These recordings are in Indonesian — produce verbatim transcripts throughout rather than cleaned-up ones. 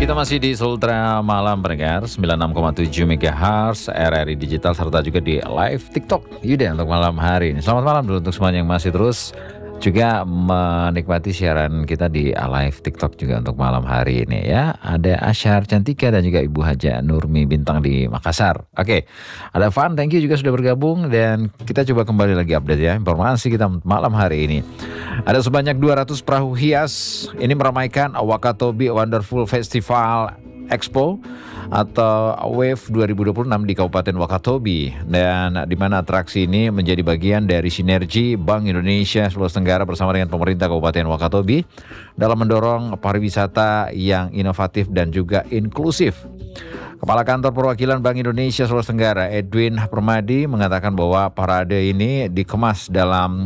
Kita masih di Sultra Malam pendengar sembilan puluh enam koma tujuh megahertz R R I Digital serta juga di live TikTok Yuda untuk malam hari ini. Selamat malam dulu untuk semuanya yang masih terus juga menikmati siaran kita di live TikTok juga untuk malam hari ini ya. Ada Asyar Cantika dan juga Ibu Haja Nurmi Bintang di Makassar. Oke, ada Van, thank you juga sudah bergabung dan kita coba kembali lagi update ya informasi kita malam hari ini. Ada sebanyak dua ratus perahu hias ini meramaikan Wakatobi Wonderful Festival Expo atau Wave dua ribu dua puluh enam di Kabupaten Wakatobi, dan di mana atraksi ini menjadi bagian dari sinergi Bank Indonesia Sulawesi Tenggara bersama dengan pemerintah Kabupaten Wakatobi dalam mendorong pariwisata yang inovatif dan juga inklusif. Kepala Kantor Perwakilan Bank Indonesia Sulawesi Tenggara Edwin Permadi mengatakan bahwa parade ini dikemas dalam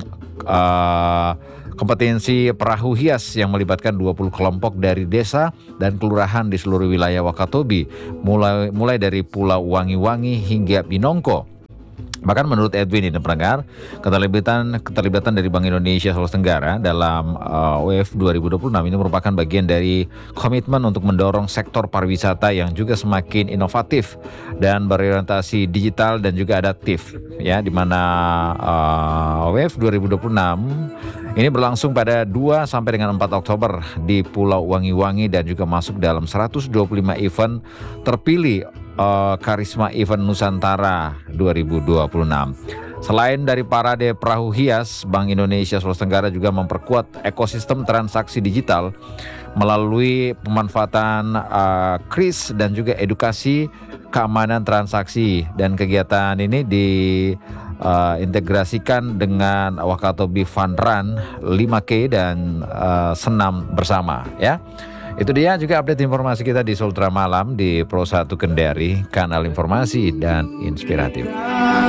uh, kompetensi perahu hias yang melibatkan dua puluh kelompok dari desa dan kelurahan di seluruh wilayah Wakatobi, mulai mulai dari Pulau Wangi-Wangi hingga Binongko. Bahkan menurut Edwin ini pendengar, keterlibatan keterlibatan dari Bank Indonesia Sulawesi Tenggara dalam uh, W F dua ribu dua puluh enam ini merupakan bagian dari komitmen untuk mendorong sektor pariwisata yang juga semakin inovatif dan berorientasi digital dan juga adaptif ya, di mana uh, W F dua ribu dua puluh enam ini berlangsung pada dua sampai dengan empat Oktober di Pulau Wangi-Wangi dan juga masuk dalam seratus dua puluh lima event terpilih uh, Karisma Event Nusantara dua ribu dua puluh enam. Selain dari parade perahu hias, Bank Indonesia Sulawesi Tenggara juga memperkuat ekosistem transaksi digital melalui pemanfaatan uh, kris dan juga edukasi keamanan transaksi, dan kegiatan ini di Uh, integrasikan dengan Wakatobi Fun Run lima K dan uh, senam bersama ya. Itu dia juga update informasi kita di Sultra Malam di Pro satu Kendari, kanal informasi dan inspiratif.